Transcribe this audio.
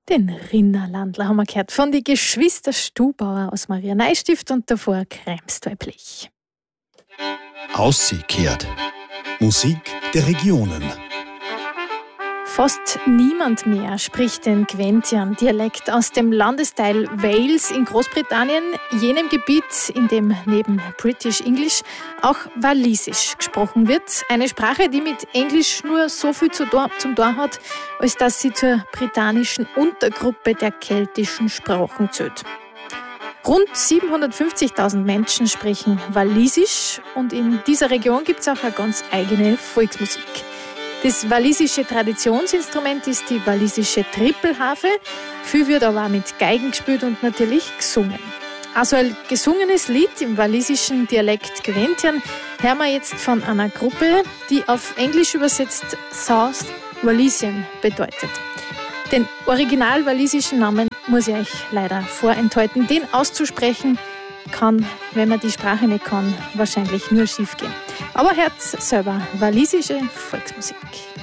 Den Rinderlandler haben wir gehört von den Geschwister Stubauer aus Maria Neustift und davor Kremsweiblich. Ausgekehrt. Musik der Regionen. Fast niemand mehr spricht den Gwentian-Dialekt aus dem Landesteil Wales in Großbritannien, jenem Gebiet, in dem neben British English auch Walisisch gesprochen wird. Eine Sprache, die mit Englisch nur so viel zum Tor hat, als dass sie zur britannischen Untergruppe der keltischen Sprachen zählt. Rund 750.000 Menschen sprechen Walisisch und in dieser Region gibt es auch eine ganz eigene Volksmusik. Das walisische Traditionsinstrument ist die walisische Trippelharfe. Viel wird aber auch mit Geigen gespielt und natürlich gesungen. Also ein gesungenes Lied im walisischen Dialekt Gwentian hören wir jetzt von einer Gruppe, die auf Englisch übersetzt South Walisian bedeutet. Den original walisischen Namen muss ich euch leider vorenthalten. Den auszusprechen kann, wenn man die Sprache nicht kann, wahrscheinlich nur schief gehen. Aber hört selber walisische Volksmusik.